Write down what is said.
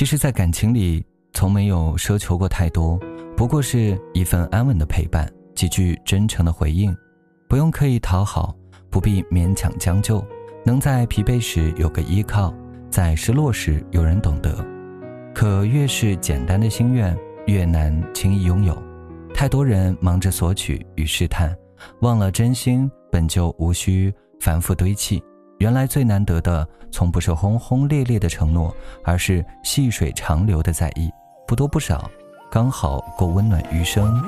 实在感情里从没有奢求过太多，不过是一份安稳的陪伴，几句真诚的回应，不用刻意讨好，不必勉强将就，能在疲惫时有个依靠，在失落时有人懂得。可越是简单的心愿，越难轻易拥有。太多人忙着索取与试探，忘了真心本就无需反复堆砌。原来最难得的从不是轰轰烈烈的承诺，而是细水长流的在意，不多不少，刚好够温暖余生。